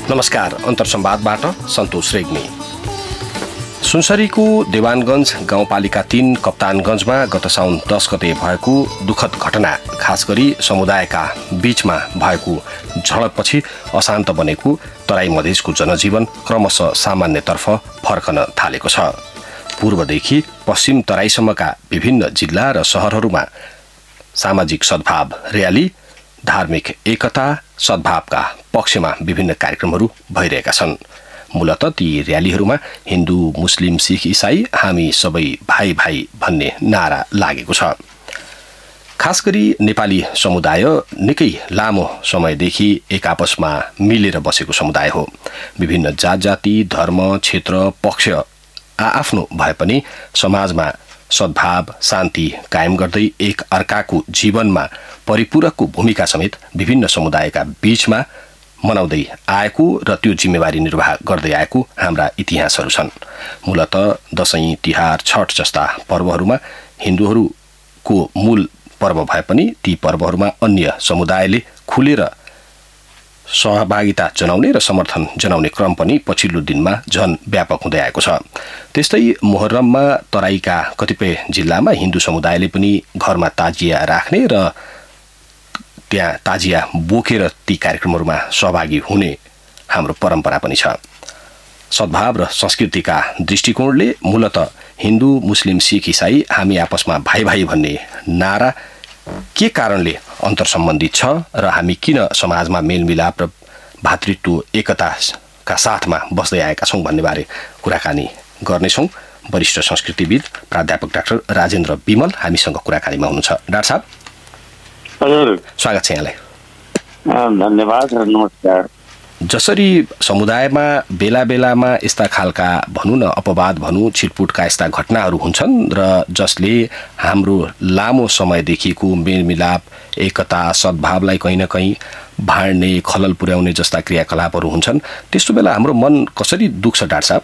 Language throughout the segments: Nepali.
नमस्कार, अन्तरसंवादबाट सन्तोष रेग्मी। सुनसरीको देवानगञ्ज गाउँपालिका 3 कप्तानगञ्जमा गत साउन 10 गते भएको दुःखद घटना, खास गरी समुदायका बीचमा भएको झडपपछि अशान्त बनेको तराई मधेसको जनजीवन क्रमशः सामान्यतर्फ फर्कन थालेको छ। पूर्वदेखि पश्चिम तराईसम्मका विभिन्न जिल्ला र शहरहरूमा सामाजिक सद्भाव र्याली, धार्मिक एकता, सद्भावका पक्षमा विभिन्न कार्यक्रमहरू भइरहेका छन्। मूलतः ती र्यालीहरूमा हिन्दू, मुस्लिम, सिख, इसाई हामी सबै भाइ भाइ भन्ने नारा लागेको छ। खास गरी नेपाली समुदाय निकै लामो समयदेखि एक आपसमा मिलेर बसेको समुदाय हो। विभिन्न जात जाति, धर्म, क्षेत्र, पक्ष आआफ्नो भए पनि समाजमा सद्भाव, शान्ति कायम गर्दै एक अर्काको जीवनमा परिपूरकको भूमिका समेत विभिन्न समुदायका बीचमा मनाउँदै आएको र त्यो जिम्मेवारी निर्वाह गर्दै आएको हाम्रा इतिहासहरू छन्। मूलतः दशैं, तिहार, छठ जस्ता पर्वहरूमा हिन्दूहरूको मूल पर्व भए पनि ती पर्वहरूमा अन्य समुदायले खुलेर सहभागिता जनाउने र समर्थन जनाउने क्रम पनि पछिल्लो दिनमा झन व्यापक हुँदै आएको छ। त्यस्तै मोहर्रममा तराईका कतिपय जिल्लामा हिन्दू समुदायले पनि घरमा ताजिया राख्ने र त्यहाँ ताजिया बोकेर ती कार्यक्रमहरूमा सहभागी हुने हाम्रो परम्परा पनि छ। सद्भाव र संस्कृतिका दृष्टिकोणले मूलतः हिन्दू, मुस्लिम, सिख, इसाई हामी आपसमा भाइ भाइ भन्ने नारा के कारणले अन्तर्सम्बन्धित छ र हामी किन समाजमा मेलमिलाप र भातृत्व एकताका साथमा बस्दै आएका छौँ भन्ने बारे कुराकानी गर्नेछौँ। वरिष्ठ संस्कृतिविद प्राध्यापक डाक्टर राजेन्द्र विमल हामीसँग कुराकानीमा हुनुहुन्छ। डाक्टर साहब, हजुर, स्वागत छ यहाँलाई। धन्यवाद र नमस्कार। जसरी समुदायमा बेला बेलामा यस्ता खालका भनौँ न अपवाद भनौँ छिटपुटका यस्ता घटनाहरू हुन्छन् र जसले हाम्रो लामो समयदेखिको मेलमिलाप, एकता, सद्भावलाई कहीँ न कहीँ भाँड्ने, खलल पुर्याउने जस्ता क्रियाकलापहरू हुन्छन्, त्यस्तो बेला हाम्रो मन कसरी दुख्छ डाक्टर साहब?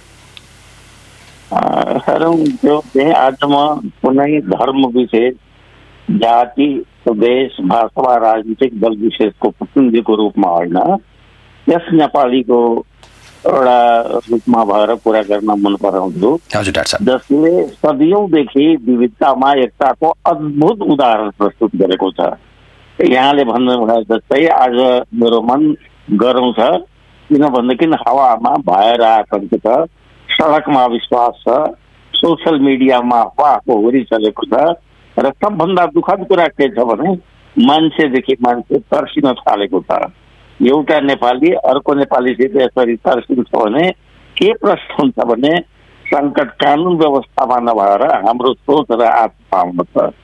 आज म कुनै धर्म विशेष, जाति, प्रदेश, भाषा वा राजनीतिक दल विशेषको प्रतिनिधिको रूपमा होइन, यस नेपालीको एउटा रूपमा भएर कुरा गर्न मन पराउँछु, जसले सदियौंदेखि विविधतामा एकताको अद्भुत उदाहरण प्रस्तुत गरेको छ। यहाँले भन्नुभयो जस्तै आज मेरो मन गरौँ छ, किनभनेदेखि हावामा भएर आतंक छ, सडकमा विश्वास छ, सोसल मिडियामा अफवाहको हुरी चलेको छ र सबभन्दा दुःखद कुरा के छ भने मान्छेदेखि मान्छे तर्सिन थालेको छ। एउटा नेपाली अर्को नेपालीसित यसरी तर्सिन्छ भने के प्रश्न हुन्छ भने सङ्कट कानुन व्यवस्थामा नभएर हाम्रो सोच र आत्मा छ।